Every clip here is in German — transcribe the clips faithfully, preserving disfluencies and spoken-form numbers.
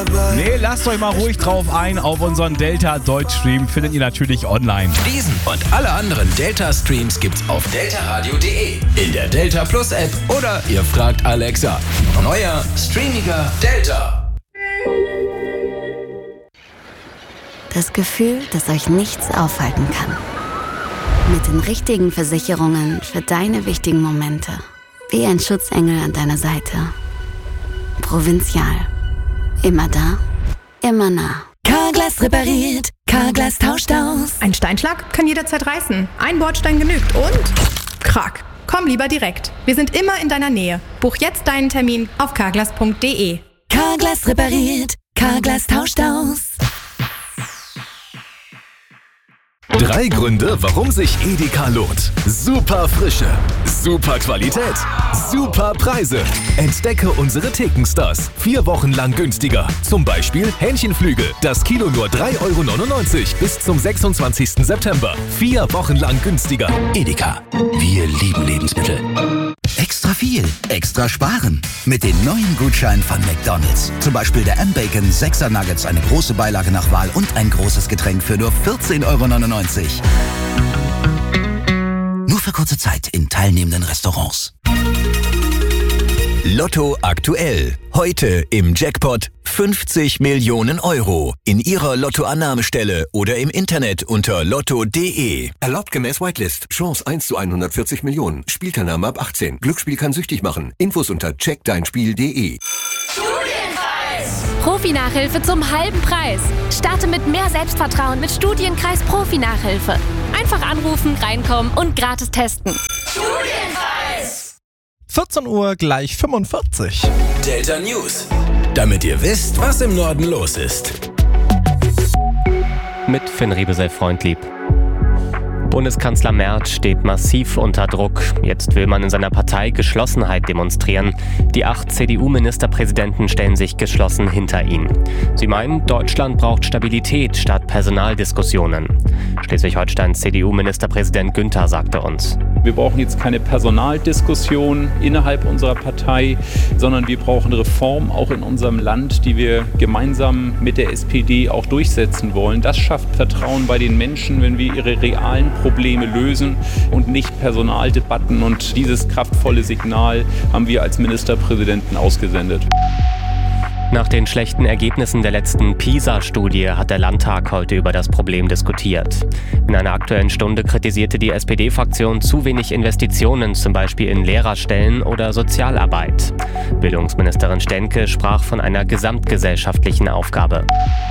dabei. Nee, lasst euch mal ruhig drauf ein. Auf unseren Delta Deutsch-Stream findet ihr natürlich online. Diesen und alle anderen Delta-Streams gibt's auf delta radio punkt de, in der Delta Plus App oder ihr fragt Alexa. Neuer, streamiger Delta. Das Gefühl, dass euch nichts aufhalten kann. Mit den richtigen Versicherungen für deine wichtigen Momente. Wie ein Schutzengel an deiner Seite. Provinzial. Immer da, immer nah. Carglass repariert, Carglass tauscht aus. Ein Steinschlag kann jederzeit reißen. Ein Bordstein genügt und... Krack. Komm lieber direkt. Wir sind immer in deiner Nähe. Buch jetzt deinen Termin auf carglass punkt de. Carglass repariert, Carglass tauscht aus. Drei Gründe, warum sich Edeka lohnt. Super Frische, super Qualität, super Preise. Entdecke unsere Thekenstars. Vier Wochen lang günstiger. Zum Beispiel Hähnchenflügel. Das Kilo nur drei Euro neunundneunzig bis zum sechsundzwanzigsten September. Vier Wochen lang günstiger. Edeka. Wir lieben Lebensmittel. Extra viel, extra sparen. Mit den neuen Gutscheinen von McDonald's. Zum Beispiel der M-Bacon sechser Nuggets, eine große Beilage nach Wahl und ein großes Getränk für nur vierzehn Euro neunundneunzig. Nur für kurze Zeit in teilnehmenden Restaurants. Lotto aktuell. Heute im Jackpot fünfzig Millionen Euro. In Ihrer Lottoannahmestelle oder im Internet unter lotto punkt de. Erlaubt gemäß Whitelist. Chance eins zu hundertvierzig Millionen. Spielteilnahme ab achtzehn. Glücksspiel kann süchtig machen. Infos unter check dein spiel punkt de. Studienkreis. Profi-Nachhilfe zum halben Preis. Starte mit mehr Selbstvertrauen mit Studienkreis Profi-Nachhilfe. Einfach anrufen, reinkommen und gratis testen. Studienkreis. vierzehn Uhr gleich fünfundvierzig. Delta News. Damit ihr wisst, was im Norden los ist. Mit Finn Riebesell-Freundlieb. Bundeskanzler Merz steht massiv unter Druck. Jetzt will man in seiner Partei Geschlossenheit demonstrieren. Die acht C D U-Ministerpräsidenten stellen sich geschlossen hinter ihn. Sie meinen, Deutschland braucht Stabilität statt Personaldiskussionen. Schleswig-Holsteins C D U-Ministerpräsident Günther sagte uns: Wir brauchen jetzt keine Personaldiskussion innerhalb unserer Partei, sondern wir brauchen Reformen auch in unserem Land, die wir gemeinsam mit der S P D auch durchsetzen wollen. Das schafft Vertrauen bei den Menschen, wenn wir ihre realen Probleme lösen und nicht Personaldebatten. Und dieses kraftvolle Signal haben wir als Ministerpräsidenten ausgesendet. Nach den schlechten Ergebnissen der letzten PISA-Studie hat der Landtag heute über das Problem diskutiert. In einer Aktuellen Stunde kritisierte die S P D-Fraktion zu wenig Investitionen, zum Beispiel in Lehrerstellen oder Sozialarbeit. Bildungsministerin Stenke sprach von einer gesamtgesellschaftlichen Aufgabe.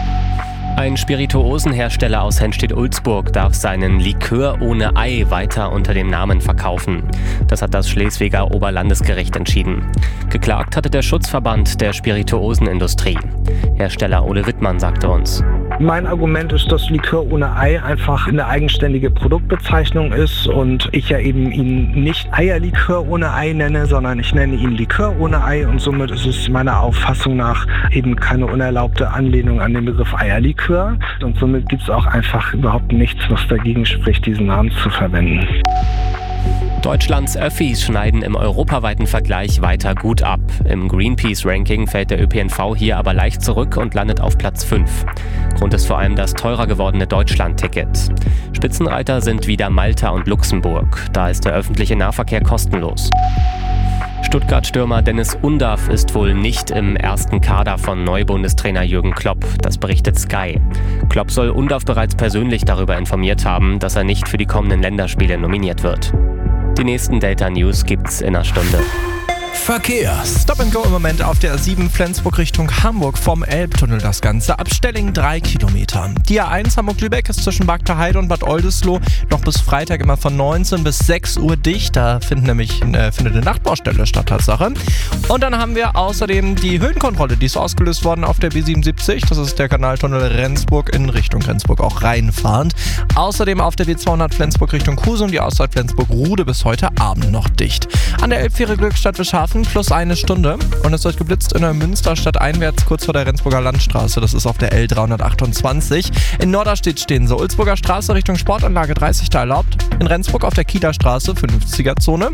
Ein Spirituosenhersteller aus Henstedt-Ulzburg darf seinen Likör ohne Ei weiter unter dem Namen verkaufen. Das hat das Schleswiger Oberlandesgericht entschieden. Geklagt hatte der Schutzverband der Spirituosenindustrie. Hersteller Ole Wittmann sagte uns: Mein Argument ist, dass Likör ohne Ei einfach eine eigenständige Produktbezeichnung ist und ich ja eben ihn nicht Eierlikör ohne Ei nenne, sondern ich nenne ihn Likör ohne Ei und somit ist es meiner Auffassung nach eben keine unerlaubte Anlehnung an den Begriff Eierlikör und somit gibt es auch einfach überhaupt nichts, was dagegen spricht, diesen Namen zu verwenden. Deutschlands Öffis schneiden im europaweiten Vergleich weiter gut ab. Im Greenpeace-Ranking fällt der Ö P N V hier aber leicht zurück und landet auf Platz fünf. Grund ist vor allem das teurer gewordene Deutschland-Ticket. Spitzenreiter sind wieder Malta und Luxemburg. Da ist der öffentliche Nahverkehr kostenlos. Stuttgart-Stürmer Dennis Undaff ist wohl nicht im ersten Kader von Neubundestrainer Jürgen Klopp. Das berichtet Sky. Klopp soll Undaff bereits persönlich darüber informiert haben, dass er nicht für die kommenden Länderspiele nominiert wird. Die nächsten Delta News gibt's in einer Stunde. Verkehr. Stop and Go im Moment auf der A sieben Flensburg Richtung Hamburg vom Elbtunnel das Ganze. Ab Stelling drei Kilometer. Die A eins Hamburg-Lübeck ist zwischen Bagda-Heide und Bad Oldesloe noch bis Freitag immer von neunzehn bis sechs Uhr dicht. Da findet nämlich äh, findet eine Nachtbaustelle statt, Tatsache. Und dann haben wir außerdem die Höhenkontrolle, die ist ausgelöst worden auf der B siebenundsiebzig. Das ist der Kanaltunnel Rendsburg in Richtung Rendsburg auch reinfahrend. Außerdem auf der B zweihundert Flensburg Richtung Husum die Ausfahrt Flensburg-Rude bis heute Abend noch dicht. An der Elbfähre Glückstadt Wischhafen plus eine Stunde und es wird geblitzt in der Münsterstadt einwärts kurz vor der Rendsburger Landstraße. Das ist auf der L dreihundertachtundzwanzig. In Norderstedt stehen sie. Ulzburger Straße Richtung Sportanlage dreißig da erlaubt. In Rendsburg auf der Kieler Straße fünfziger-Zone.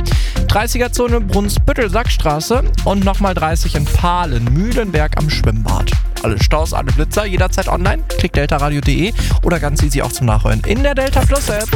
dreißiger-Zone Brunsbüttel-Sackstraße und nochmal dreißig in Pahlen, Mühlenberg am Schwimmbad. Alle Staus, alle Blitzer, jederzeit online. Klick deltaradio punkt de oder ganz easy auch zum Nachhören in der Delta Plus App.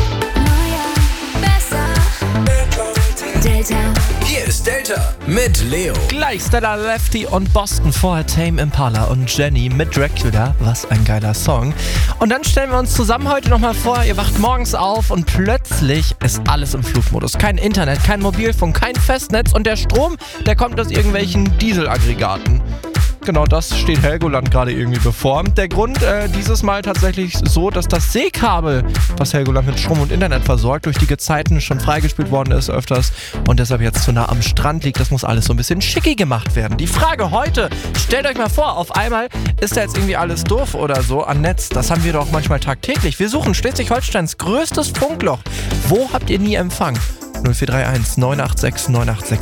Delta. Hier ist Delta mit Leo. Gleich Stella Lefty und Boston, vorher Tame Impala und Jenny mit Dracula. Was ein geiler Song. Und dann stellen wir uns zusammen heute nochmal vor, ihr wacht morgens auf und plötzlich ist alles im Flugmodus. Kein Internet, kein Mobilfunk, kein Festnetz und der Strom, der kommt aus irgendwelchen Dieselaggregaten. Genau das steht Helgoland gerade irgendwie bevor. Der Grund äh, dieses Mal tatsächlich so, dass das Seekabel, was Helgoland mit Strom und Internet versorgt, durch die Gezeiten schon freigespielt worden ist öfters und deshalb jetzt zu nah am Strand liegt. Das muss alles so ein bisschen schicki gemacht werden. Die Frage heute, stellt euch mal vor, auf einmal ist da jetzt irgendwie alles doof oder so am Netz. Das haben wir doch manchmal tagtäglich. Wir suchen Schleswig-Holsteins größtes Funkloch. Wo habt ihr nie Empfang? null vier drei eins neun acht sechs neun acht sechs